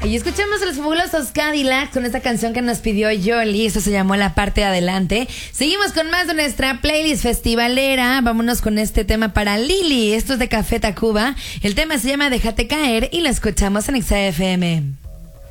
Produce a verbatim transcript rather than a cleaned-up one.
Y escuchamos a los fabulosos Cadillac con esta canción que nos pidió Yoli. Esto se llamó La Parte de Adelante. Seguimos con más de nuestra playlist festivalera. Vámonos con este tema para Lili. Esto es de Café Tacuba. El tema se llama Déjate Caer y lo escuchamos en X F M.